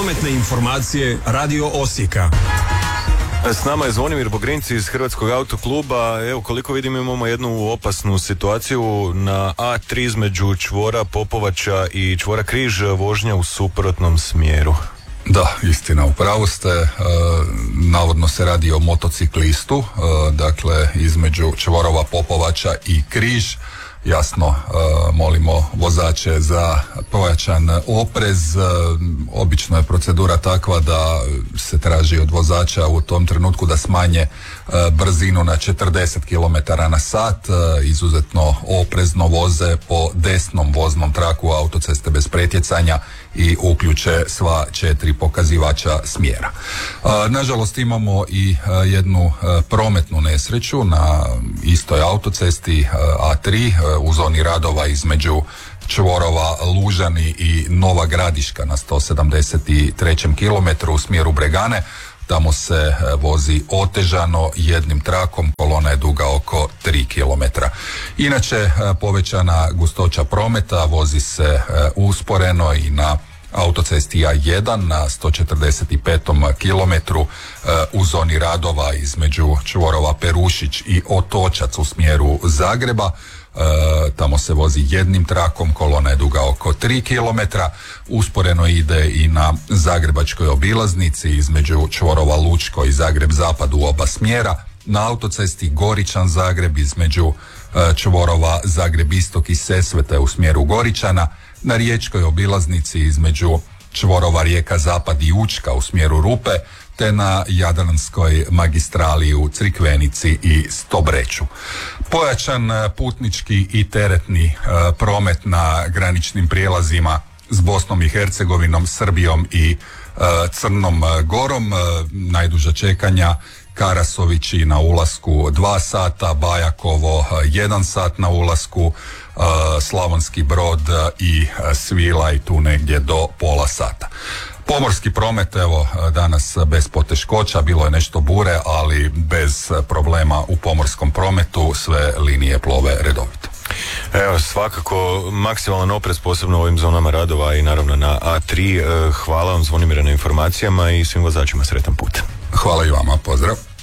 Prometne informacije Radio Osijeka. S nama je Zvonimir Bogrinci iz Hrvatskog autokluba. Evo, koliko vidim, imamo jednu opasnu situaciju na A3 između čvora Popovača i čvora Križ, vožnja u suprotnom smjeru. Da, istina, upravo ste. Navodno se radi o motociklistu, dakle između čvorova Popovača i Križ. Jasno, molimo vozače za pojačan oprez. Obično je procedura takva da se traži od vozača u tom trenutku da smanje brzinu na 40 km na sat. Izuzetno oprezno voze po desnom voznom traku autoceste bez pretjecanja i uključe sva 4 pokazivača smjera. Nažalost, imamo i jednu prometnu nesreću na istoj autocesti A3 u zoni radova između čvorova Lužani i Nova Gradiška na 173. kilometru u smjeru Bregane. Tamo se vozi otežano jednim trakom, kolona je duga oko 3 km. Inače, povećana gustoća prometa, vozi se usporeno i na autocesti A1 na 145. kilometru u zoni radova između čvorova Perušić i Otočac u smjeru Zagreba. Tamo se vozi jednim trakom, kolona je duga oko 3 km. Usporeno ide i na zagrebačkoj obilaznici između čvorova Lučko i Zagreb Zapad u oba smjera. Na autocesti Goričan Zagreb između čvorova Zagreb Istok i Sesvete u smjeru Goričana. Na riječkoj obilaznici između čvorova Rijeka Zapad i Učka u smjeru Rupe, te na Jadranskoj magistrali u Crikvenici i Stobreću. Pojačan putnički i teretni promet na graničnim prijelazima s Bosnom i Hercegovinom, Srbijom i Crnom Gorom. Najduža čekanja Karasovići na ulasku 2 sata, Bajakovo 1 sat na ulasku, Slavonski Brod i Svilaj tu negdje do pola sata. Pomorski promet, evo, danas bez poteškoća, bilo je nešto bure, ali bez problema u pomorskom prometu, sve linije plove redovito. Evo, svakako maksimalan oprez, posebno u ovim zonama radova i naravno na A3. Hvala vam, Zvonimire, na informacijama i svim vozačima sretan put. Hvala i vama, pozdrav.